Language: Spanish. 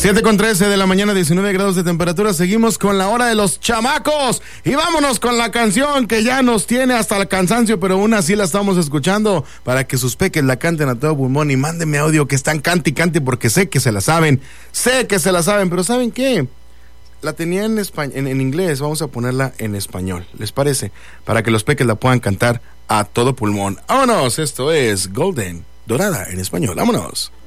7:13 de la mañana, 19 grados de temperatura. Seguimos con la hora de los chamacos. Y vámonos con la canción que ya nos tiene hasta el cansancio, pero aún así la estamos escuchando para que sus peques la canten a todo pulmón. Y mándenme audio que están cante y cante porque sé que se la saben. Pero ¿saben qué? La tenía en inglés, vamos a ponerla en español. ¿Les parece? Para que los peques la puedan cantar a todo pulmón. ¡Vámonos! Esto es Golden, Dorada en español. ¡Vámonos!